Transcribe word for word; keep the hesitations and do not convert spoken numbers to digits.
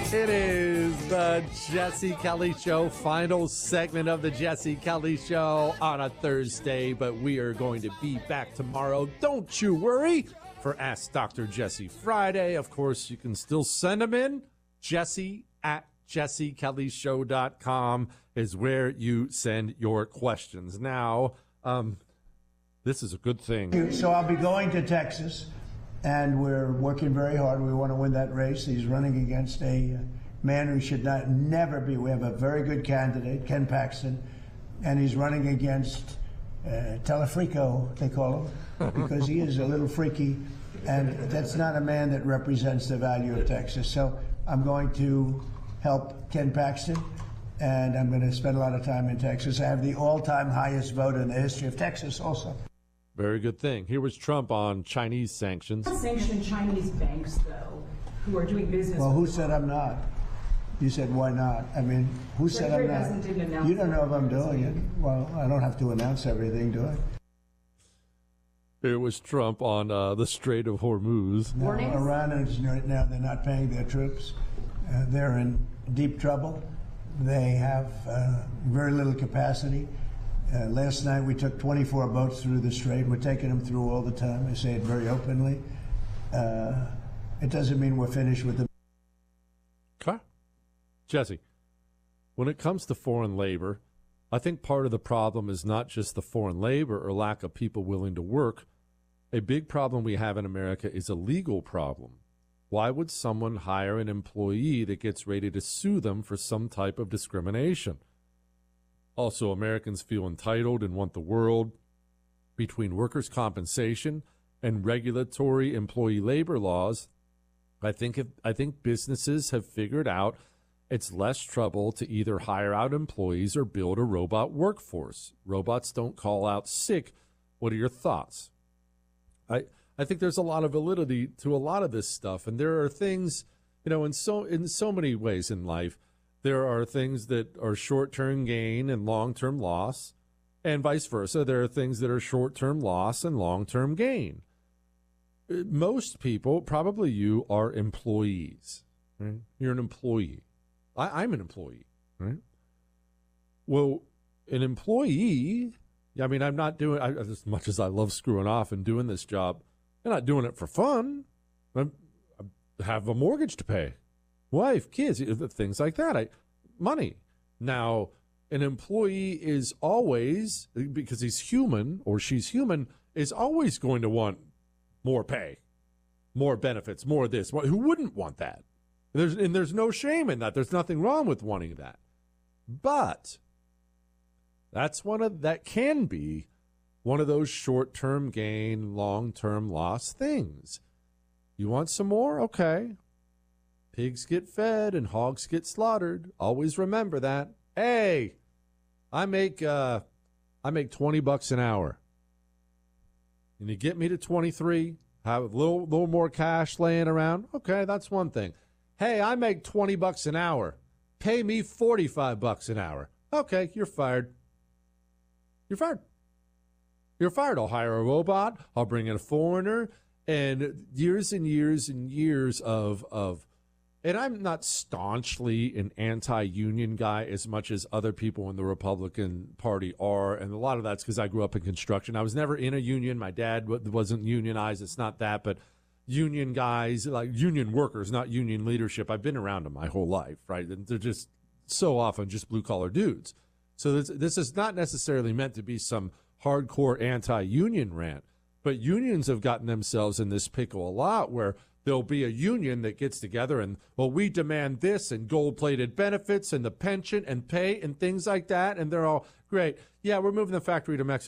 It is the Jesse Kelly Show, final segment of the Jesse Kelly Show on a Thursday, but we are going to be back tomorrow. Don't you worry for Ask Doctor Jesse Friday. Of course, you can still send them in. Jesse at jesse kelly show dot com is where you send your questions. Now, um, this is a good thing. So I'll be going to Texas. And we're working very hard. We want to win that race. He's running against a man who should not never be. We have a very good candidate, Ken Paxton, and he's running against uh, Telefrico, they call him, because he is a little freaky, and that's not a man that represents the value of Texas. So I'm going to help Ken Paxton, and I'm going to spend a lot of time in Texas. I have the all-time highest vote in the history of Texas also. Very good thing. Here was Trump on Chinese sanctions. Sanction Chinese banks, though, who are doing business. Well, who said I'm not? You said, why not? I mean, who said I'm not? You don't know if I'm doing it. Well, I don't have to announce everything, do I? Here was Trump on uh, the Strait of Hormuz. No, Iran is right now, they're not paying their troops. Uh, they're in deep trouble. They have uh, very little capacity. Uh, last night we took twenty-four boats through the strait. We're taking them through all the time. I say it very openly. Uh, it doesn't mean we're finished with them. Okay. Jesse, when it comes to foreign labor, I think part of the problem is not just the foreign labor or lack of people willing to work. A big problem we have in America is a legal problem. Why would someone hire an employee that gets ready to sue them for some type of discrimination? Also, Americans feel entitled and want the world. Between workers' compensation and regulatory employee labor laws, I think if, I think businesses have figured out it's less trouble to either hire out employees or build a robot workforce. Robots don't call out sick. What are your thoughts? I I think there's a lot of validity to a lot of this stuff, and there are things, you know, in so in so many ways in life. There are things that are short-term gain and long-term loss, and vice versa. There are things that are short-term loss and long-term gain. Most people, probably you, are employees. Right? You're an employee. I, I'm an employee. Right? Well, an employee, I mean, I'm not doing, I, as much as I love screwing off and doing this job, I'm not doing it for fun. I'm, I have a mortgage to pay. Wife, kids, things like that. I, money. Now, an employee is always, because he's human or she's human, is always going to want more pay, more benefits, more of this. Who wouldn't want that? There's, and there's no shame in that. There's nothing wrong with wanting that. But that's one of that can be one of those short-term gain, long-term loss things. You want some more? Okay. Pigs get fed and hogs get slaughtered. Always remember that. Hey, I make uh, I make twenty bucks an hour. And you get me to twenty-three, have a little little more cash laying around. Okay, that's one thing. Hey, I make twenty bucks an hour. Pay me forty-five bucks an hour. Okay, you're fired. You're fired. You're fired. I'll hire a robot. I'll bring in a foreigner. And years and years and years of of and I'm not staunchly an anti-union guy as much as other people in the Republican Party are, and a lot of that's because I grew up in construction. I was never in a union. My dad wasn't unionized. It's not that, but union guys, like union workers, not union leadership, I've been around them my whole life, right? And they're just so often just blue-collar dudes. So this, this is not necessarily meant to be some hardcore anti-union rant, but unions have gotten themselves in this pickle a lot where there'll be a union that gets together and, well, we demand this and gold-plated benefits and the pension and pay and things like that. And they're all, great. Yeah, we're moving the factory to Mexico.